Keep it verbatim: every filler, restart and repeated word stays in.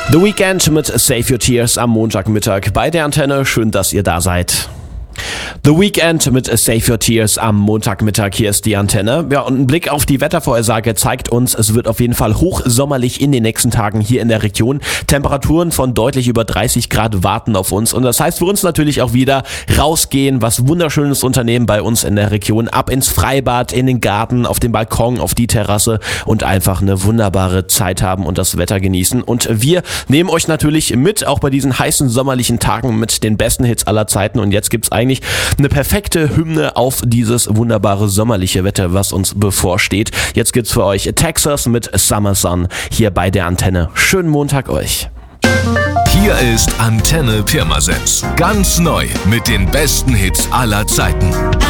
The Weeknd mit Save Your Tears am Montagmittag bei der Antenne. Schön, dass ihr da seid. The Weeknd mit Save Your Tears am Montagmittag. Hier ist die Antenne. Ja, und ein Blick auf die Wettervorhersage zeigt uns, es wird auf jeden Fall hochsommerlich in den nächsten Tagen hier in der Region. Temperaturen von deutlich über dreißig Grad warten auf uns. Und das heißt für uns natürlich auch wieder rausgehen, was Wunderschönes unternehmen bei uns in der Region. Ab ins Freibad, in den Garten, auf den Balkon, auf die Terrasse und einfach eine wunderbare Zeit haben und das Wetter genießen. Und wir nehmen euch natürlich mit, auch bei diesen heißen sommerlichen Tagen mit den besten Hits aller Zeiten. Und jetzt gibt's eigentlich eine perfekte Hymne auf dieses wunderbare sommerliche Wetter, was uns bevorsteht. Jetzt gibt's für euch Texas mit Summer Sun hier bei der Antenne. Schönen Montag euch. Hier ist Antenne Pirmasens. Ganz neu mit den besten Hits aller Zeiten.